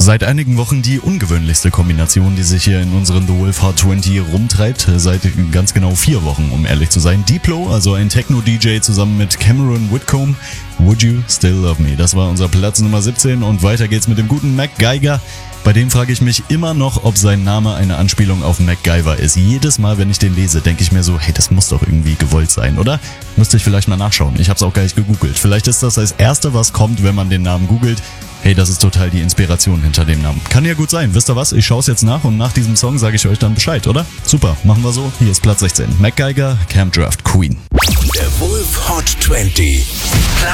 Seit einigen Wochen die ungewöhnlichste Kombination, die sich hier in unseren The Wolf Hot 20 rumtreibt. Seit ganz genau 4 Wochen, um ehrlich zu sein. Diplo, also ein Techno-DJ zusammen mit Cameron Whitcomb. Would You Still Love Me? Das war unser Platz Nummer 17 und weiter geht's mit dem guten MacGyver. Bei dem frage ich mich immer noch, ob sein Name eine Anspielung auf MacGyver ist. Jedes Mal, wenn ich den lese, denke ich mir so, hey, das muss doch irgendwie gewollt sein, oder? Müsste ich vielleicht mal nachschauen. Ich habe es auch gar nicht gegoogelt. Vielleicht ist das Erste, was kommt, wenn man den Namen googelt. Hey, das ist total die Inspiration hinter dem Namen. Kann ja gut sein. Wisst ihr was? Ich schaue es jetzt nach und nach diesem Song sage ich euch dann Bescheid, oder? Super, machen wir so. Hier ist Platz 16. MacGyver, Camp Draft, Queen. Der Wolf Hot 20.